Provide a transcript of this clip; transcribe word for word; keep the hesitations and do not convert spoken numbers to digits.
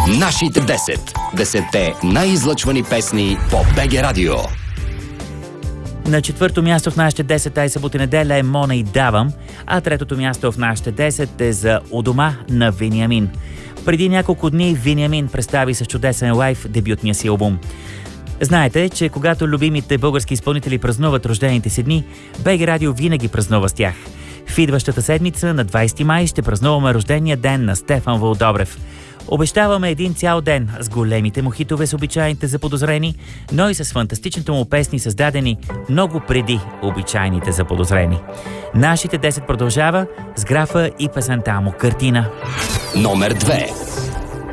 Нашите десет. Десетте най-излъчвани песни по БГ Радио. На четвърто място в нашите десет ай събота неделя е Мона и Давам, а третото място в нашите десет е за У дома на Вениамин. Преди няколко дни Вениамин представи с чудесен лайв дебютния си албум. Знаете, че когато любимите български изпълнители празнуват рождените си дни, БГ Радио винаги празнува с тях. В идващата седмица на двайсети май ще празнуваме рождения ден на Стефан Вълдобрев. Обещаваме един цял ден с големите му хитове с обичайните заподозрени, но и с фантастичните му песни, създадени много преди обичайните заподозрени. Нашите десет продължава с графа и песента му «Картина». Номер две.